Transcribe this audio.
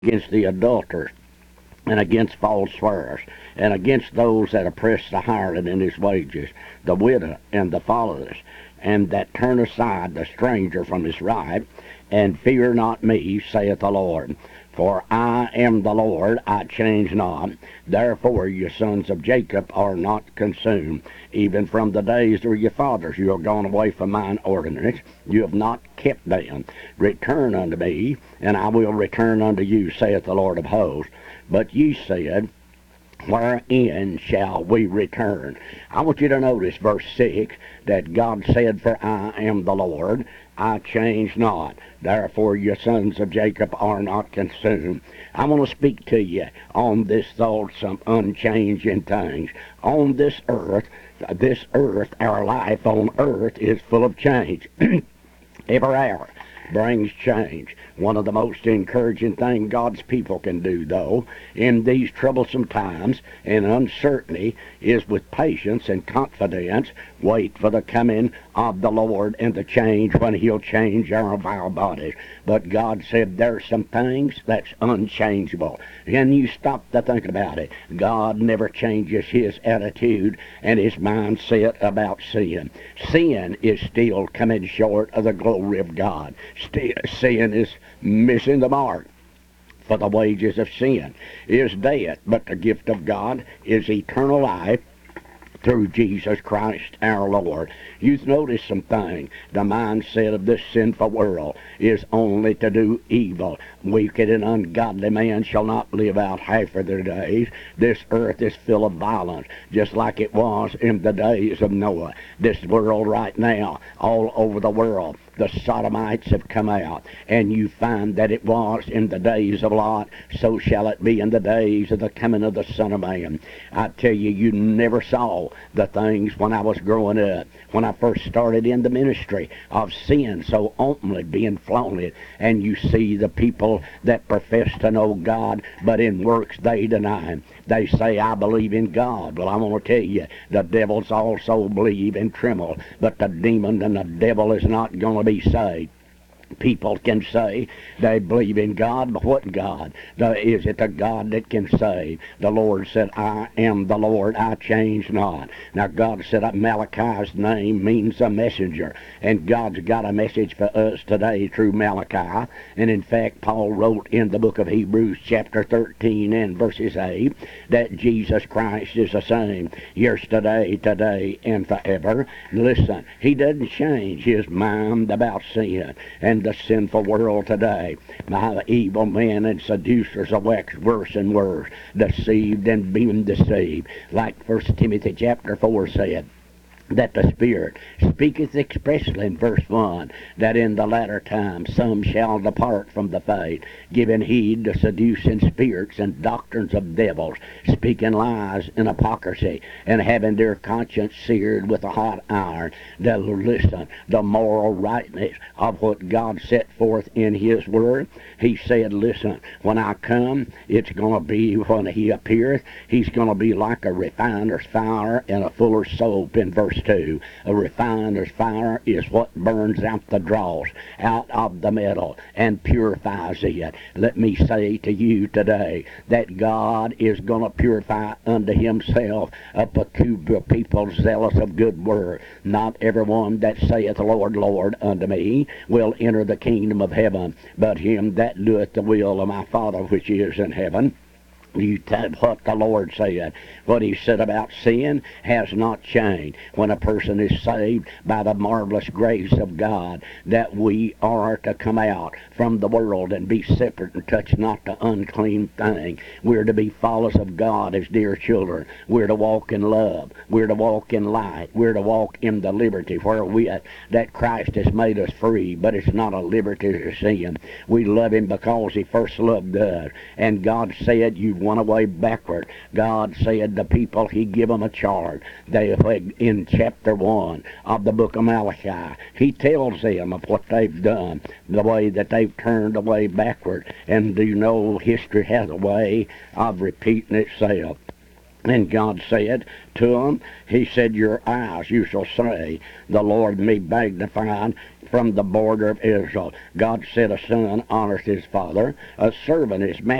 against the adulterers, and against false swearers, and against those that oppress the hireling in his wages, the widow and the fatherless, and that turn aside the stranger from his right, and fear not me, saith the Lord. For I am the Lord, I change not. Therefore your sons of Jacob are not consumed. Even from the days of your fathers you have gone away from mine ordinance. You have not kept them. Return unto me, and I will return unto you, saith the Lord of hosts. But ye said, wherein shall we return? I want you to notice verse 6, that God said, for I am the Lord, I change not. Therefore your sons of Jacob are not consumed. I want to speak to you on this thought, some unchanging things. On this earth, our life on earth is full of change. Every hour brings change. One of the most encouraging things God's people can do, though, in these troublesome times and uncertainty, is with patience and confidence wait for the coming of the Lord and the change when He'll change our vile bodies. But God said there's some things that's unchangeable. And you stop to think about it. God never changes His attitude and His mindset about sin. Sin is still coming short of the glory of God. Sin is missing the mark. For the wages of sin is death, but the gift of God is eternal life through Jesus Christ our Lord. You've noticed some things. The mindset of this sinful world is only to do evil. Wicked and ungodly man shall not live out half of their days. This earth is full of violence, just like it was in the days of Noah. This world right now, all over the world, the sodomites have come out, and you find that it was in the days of Lot, so shall it be in the days of the coming of the Son of Man. I tell you, you never saw the things when I was growing up, when I first started in the ministry, of sin so openly being flaunted, and you see the people that profess to know God, but in works they deny Him. They say, I believe in God. Well, I want to tell you, the devils also believe and tremble, but the demon and the devil is not going to be saved. People can say they believe in God, but what God? Is it the God that can save? The Lord said, I am the Lord, I change not. Now God said Malachi's name means a messenger, and God's got a message for us today through Malachi. And in fact, Paul wrote in the book of Hebrews chapter 13 and verses 8 that Jesus Christ is the same yesterday, today, and forever. Listen, He doesn't change His mind about sin and the sinful world today. My evil men and seducers are waxed worse and worse, deceived and being deceived. Like 1 Timothy chapter 4 said, that the Spirit speaketh expressly in verse 1, that in the latter time some shall depart from the faith, giving heed to seducing spirits and doctrines of devils, speaking lies and hypocrisy, and having their conscience seared with a hot iron. Listen, the moral rightness of what God set forth in His Word. He said, listen, when I come, it's going to be, when He appeareth, He's going to be like a refiner's fire and a fuller's soap in verse 2. A refiner's fire is what burns out the dross out of the metal and purifies it. Let me say to you today that God is going to purify unto Himself a peculiar people zealous of good work. Not everyone that saith, Lord, Lord, unto me will enter the kingdom of heaven, but him that doeth the will of my Father which is in heaven. You tell what the Lord said. What He said about sin has not changed. When a person is saved by the marvelous grace of God, that we are to come out from the world and be separate and touch not the unclean thing. We're to be followers of God as dear children. We're to walk in love. We're to walk in light. We're to walk in the liberty wherewith that Christ has made us free, but it's not a liberty to sin. We love Him because He first loved us. And God said, you went away backward. God said the people, He give them a charge. They, in chapter 1 of the book of Malachi, He tells them of what they've done, the way that they've turned away backward. And do you know history has a way of repeating itself? And God said to him, he said, your eyes, you shall say, the Lord be magnified from the border of Israel. God said a son honors his father, a servant his master.